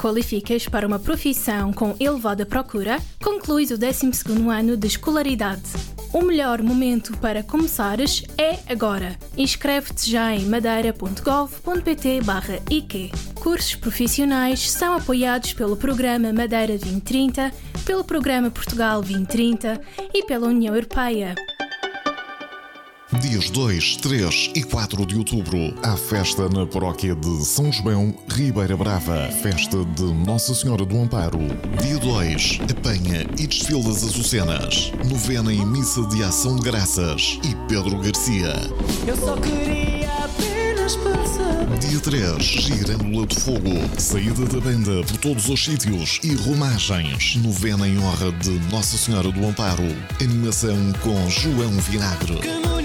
qualificas para uma profissão com elevada procura, concluis o 12º ano de escolaridade. O melhor momento para começares é agora. Inscreve-te já em madeira.gov.pt/IQ. Cursos profissionais são apoiados pelo Programa Madeira 2030, pelo Programa Portugal 2030 e pela União Europeia. Dias 2, 3 e 4 de outubro, há festa na paróquia de São João, Ribeira Brava. Festa de Nossa Senhora do Amparo. Dia 2, apanha e desfile das Açucenas. Novena e missa de ação de graças. E Pedro Garcia. Eu só queria apenas passar. Dia 3, Girândola de Fogo. Saída da banda por todos os sítios e romagens. Novena em honra de Nossa Senhora do Amparo. Animação com João Vinagre.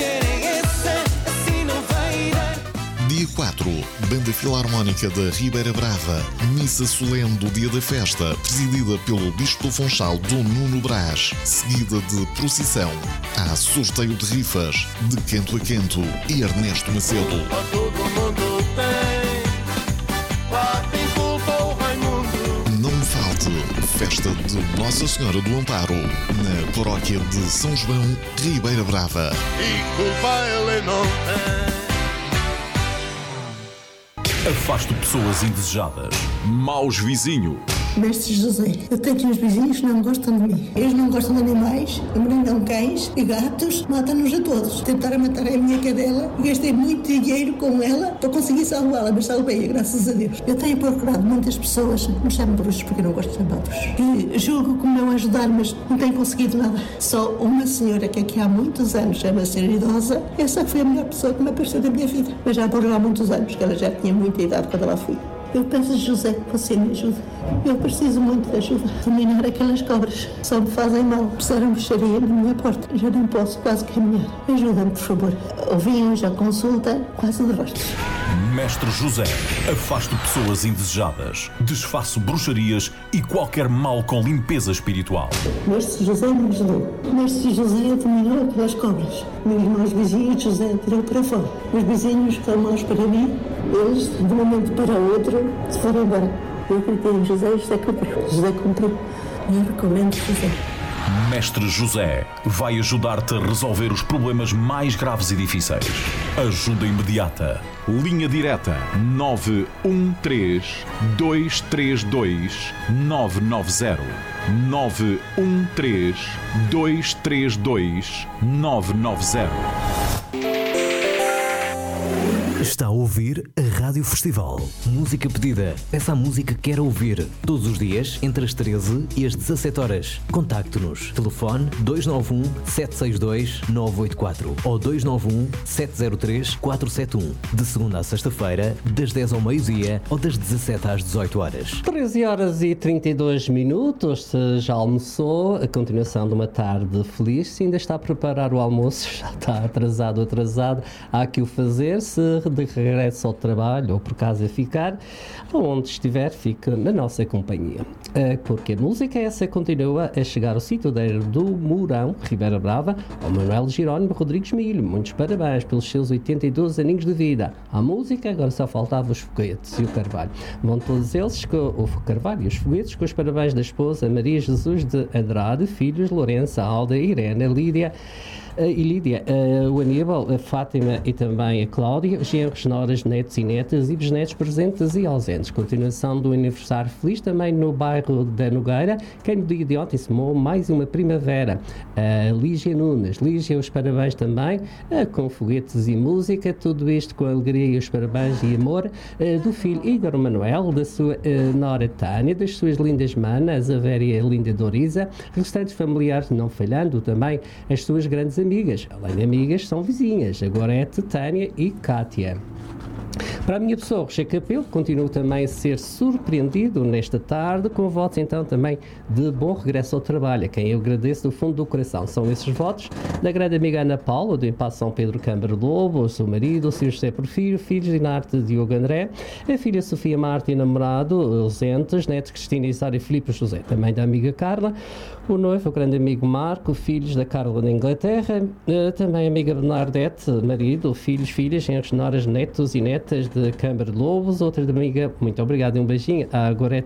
Dia 4, Banda Filarmónica da Ribeira Brava. Missa solene do dia da festa, presidida pelo Bispo do Funchal, Dom Nuno Brás, seguida de procissão. Há sorteio de rifas, de Canto a Canto e Ernesto Macedo. Todo mundo tem, lá tem culpa o Raimundo. Não me falte, festa de Nossa Senhora do Amparo, na paróquia de São João, Ribeira Brava. E culpa ele não tem. Afaste pessoas indesejadas. Maus vizinhos. Mestre José, eu tenho uns vizinhos que não gostam de mim. Eles não gostam de animais, envenenam cães e gatos, matam-nos a todos. Tentaram matar a minha cadela, gastei muito dinheiro com ela para conseguir salvá-la, mas salvei-a, graças a Deus. Eu tenho procurado muitas pessoas, me chamam bruxos porque eu não gosto de chamados. E julgo que me vão ajudar, mas não tenho conseguido nada. Só uma senhora que aqui há muitos anos chama-se idosa, essa foi a melhor pessoa que me apareceu da minha vida. Mas já morreu há muitos anos, que ela já tinha muita idade quando ela foi. Eu peço, José, que você me ajude. Eu preciso muito de ajuda. Dominar aquelas cobras. Só me fazem mal. Precisaram bruxaria na minha porta. Já não posso quase caminhar. Ajuda-me, por favor. Ouvi hoje a consulta, quase de rostos. Mestre José, afaste pessoas indesejadas, desfaço bruxarias e qualquer mal com limpeza espiritual. Mestre José me ajudou. Mestre José dominou aquelas cobras. Meus irmãos vizinhos, José tirou para fora. Os vizinhos são maus para mim. Eles, de um momento para o outro, se foram embora. Eu acreditei em José e José cumpriu. José cumpriu. Eu recomendo José. Mestre José vai ajudar-te a resolver os problemas mais graves e difíceis. Ajuda imediata. Linha direta 913 232 990. 913 232 990. Está a ouvir a Rádio Festival. Música pedida. Peça a música que quer ouvir. Todos os dias, entre as 13 e as 17 horas. Contacte-nos. Telefone 291 762 984 ou 291 703 471. De segunda a sexta-feira, das 10 ao meio-dia ou das 17 às 18 horas. 13 horas e 32 minutos. Se já almoçou, a continuação de uma tarde feliz. Se ainda está a preparar o almoço, já está atrasado. Há que o fazer. Se de regresso ao trabalho ou por casa ficar, onde estiver, fique na nossa companhia. Porque a música essa continua a chegar ao sítio do Mourão, Ribeira Brava, ao Manuel Jerónimo Rodrigues Milho. Muitos parabéns pelos seus 82 aninhos de vida. A música, agora só faltava os foguetes e o carvalho. Vão todos eles, o carvalho e os foguetes, com os parabéns da esposa Maria Jesus de Andrade, filhos Lourença, Alda, Irene, Lídia, o Aníbal, a Fátima e também a Cláudia, genros, noras, netos e netas e bisnetos presentes e ausentes. Continuação do aniversário feliz também no bairro da Nogueira, quem no dia de ontem semou mais uma primavera. A Lígia Nunes. Lígia, os parabéns também, com foguetes e música, tudo isto com alegria e os parabéns e amor do filho Igor Manuel, da sua nora Tânia, das suas lindas manas, a Vera e a linda Doriza, restantes familiares não falhando também, as suas grandes amigas, além de amigas, são vizinhas, a Gorete, Tânia e Cátia. Para a minha pessoa, Rocha Capelo, continuo também a ser surpreendido nesta tarde com votos então também de bom regresso ao trabalho, a quem eu agradeço do fundo do coração. São esses votos da grande amiga Ana Paula, do Impasse São Pedro Câmara Lobo, o seu marido, o Sr. José Porfírio, filhos Dinarte Diogo André, a filha Sofia Marta e namorado, os entes, netos Cristina Isário e Filipe José, também da amiga Carla, o noivo, o grande amigo Marco, filhos da Carla da Inglaterra, também a amiga Bernadette, marido, filhos, filhas, genros, noras, netos e netas de Câmara de Lobos, outra amiga, muito obrigado e um beijinho, a Gorete